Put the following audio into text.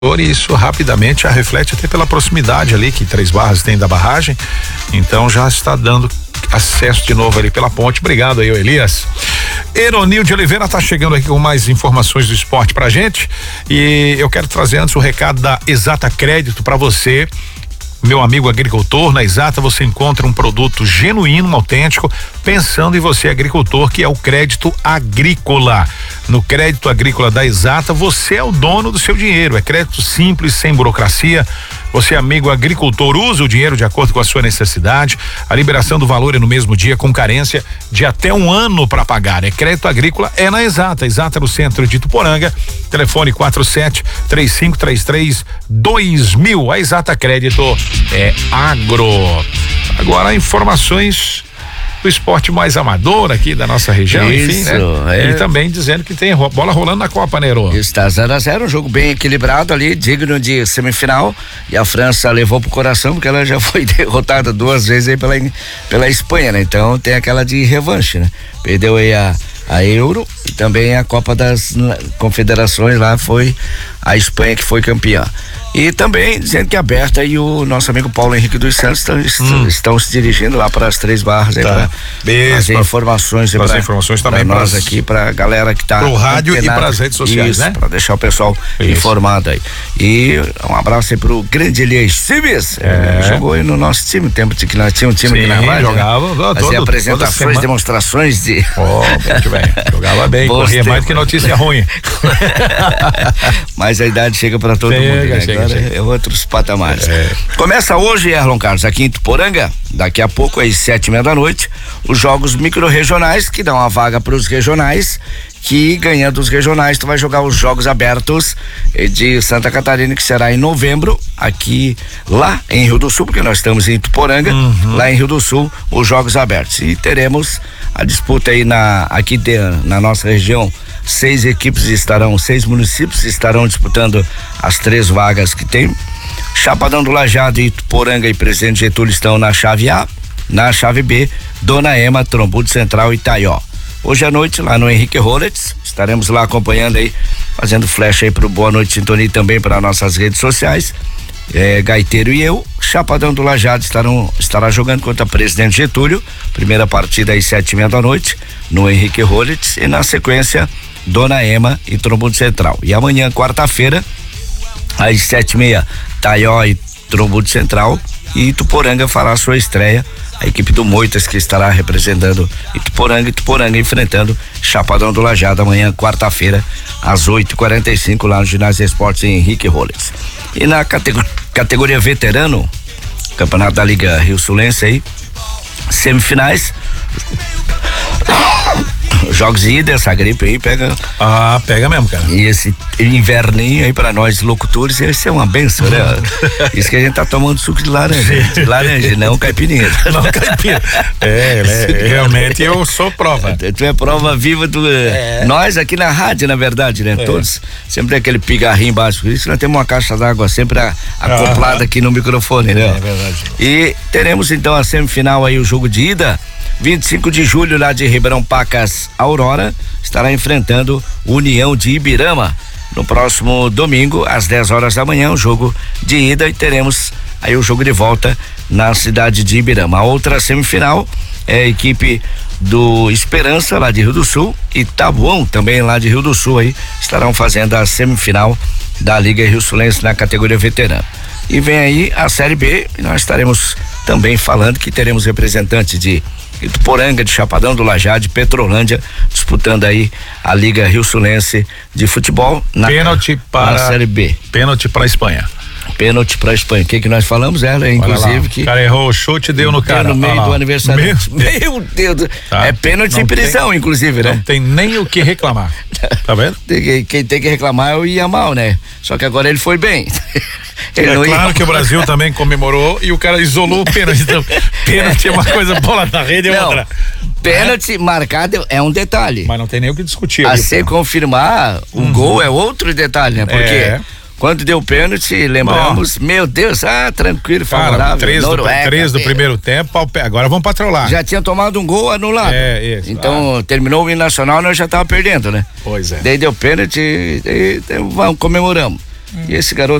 e isso rapidamente já reflete até pela proximidade ali que Três Barras tem da barragem, então já está dando acesso de novo ali pela ponte. Obrigado aí, Elias. Eronil de Oliveira tá chegando aqui com mais informações do esporte pra gente, e eu quero trazer antes o recado da Exata Crédito para você. Meu amigo agricultor, na Exata você encontra um produto genuíno, autêntico, pensando em você, agricultor, que é o crédito agrícola. No crédito agrícola da Exata, você é o dono do seu dinheiro. É crédito simples, sem burocracia. Você, amigo agricultor, usa o dinheiro de acordo com a sua necessidade. A liberação do valor é no mesmo dia, com carência de até 1 ano para pagar. É crédito agrícola, é na Exata. Exata no centro de Ituporanga. Telefone 47-3533-2000. A Exata Crédito é agro. Agora, informações do esporte mais amador aqui da nossa região, enfim, né? E também dizendo que tem bola rolando na Copa, né, Ero? Está 0-0, um jogo bem equilibrado ali, digno de semifinal, e a França levou pro coração porque ela já foi derrotada 2 vezes aí pela Espanha, né? Então tem aquela de revanche, né? Perdeu aí a Euro e também a Copa das Confederações, lá foi a Espanha que foi campeã. E também dizendo que aberta, e o nosso amigo Paulo Henrique dos Santos estão se dirigindo lá para as Três Barras, tá, para fazer informações, trazer informações também para nós aqui, para a galera que tá pro rádio e para as redes sociais, isso, né? Para deixar o pessoal informado aí. E um abraço aí pro grande Elias Cimes, jogou aí no nosso time, tempo que nós tínhamos um time aqui na rádio, jogava, fazia apresentações, demonstrações de muito bem, jogava bem, corria mais do que notícia ruim. Mas a idade chega para todo mundo, né? Chega. É outros patamares. Começa hoje, Erlon Carlos, aqui em Ituporanga, daqui a pouco, às 7:30 da noite, os jogos micro-regionais, que dão uma vaga para os regionais, que ganhando os regionais, tu vai jogar os jogos abertos de Santa Catarina, que será em novembro, aqui, lá em Rio do Sul, porque nós estamos em Ituporanga, lá em Rio do Sul, os jogos abertos. E teremos a disputa aí aqui na nossa região. 6 municípios estarão disputando as 3 vagas que tem. Chapadão do Lajeado, Ituporanga e Presidente Getúlio estão na chave A. Na chave B, Dona Ema, Trombudo Central e Itaió. Hoje à noite, lá no Henrique Rollets, estaremos lá acompanhando aí, fazendo flash aí pro Boa Noite Sintonia, também para nossas redes sociais. Gaiteiro e eu, Chapadão do Lajeado estará jogando contra Presidente Getúlio, primeira partida às 7:30 da noite, no Henrique Rollets, e na sequência, Dona Ema e Trombudo Central. E amanhã, quarta-feira, às 7:30, Itaió e Trombudo Central, e Ituporanga fará sua estreia. A equipe do Moitas, que estará representando Ituporanga enfrentando Chapadão do Lajeado amanhã, quarta-feira, às 8:45, lá no Ginásio Esportes em Henrique Rollets. E na categoria veterano, Campeonato da Liga Rio Sulense aí, semifinais, jogos de ida, essa gripe aí pega. Pega mesmo, cara. E esse inverninho aí pra nós locutores, esse é uma benção, né? Isso que a gente tá tomando suco de laranja, não caipirinha. Não caipirinha. Realmente eu sou prova. Tu é prova viva do. Nós aqui na rádio, na verdade, né? Todos, sempre aquele pigarrinho embaixo. Por isso nós temos uma caixa d'água sempre acoplada aqui no microfone, né? É verdade. E teremos então a semifinal aí, o jogo de ida. 25 de julho, lá de Ribeirão Pacas, Aurora estará enfrentando União de Ibirama. No próximo domingo, às 10 horas da manhã, o jogo de ida, e teremos aí o jogo de volta na cidade de Ibirama. A outra semifinal é a equipe do Esperança, lá de Rio do Sul, e Tabuão, também lá de Rio do Sul, aí estarão fazendo a semifinal da Liga Rio Sulense na categoria veterana. E vem aí a Série B, e nós estaremos também falando que teremos representantes de Ituporanga, de Chapadão do Lajeado, de Petrolândia, disputando aí a Liga Rio Sulense de futebol na Série B. Pênalti para a Espanha. Pênalti para a Espanha. O que nós falamos? Inclusive que. O cara errou o chute, deu no cara. No meio do aniversário. Meu Deus. Tá. É pênalti sem prisão, inclusive, né? Não tem nem o que reclamar. Tá vendo? Quem tem que reclamar é o Yamal, né? Só que agora ele foi bem. Claro que o Brasil também comemorou e o cara isolou o pênalti. Então, pênalti é uma coisa, bola na rede é outra. Pênalti marcado é um detalhe. Mas não tem nem o que discutir. A se confirmar, o gol é outro detalhe, né? Porque quando deu pênalti, lembramos, meu Deus, tranquilo, favorável. 3 do primeiro tempo, agora vamos patrolar. Já tinha tomado um gol anulado. Isso. Então, terminou o hino nacional, nós já tava perdendo, né? Pois é. Daí deu pênalti e comemoramos. E esse garoto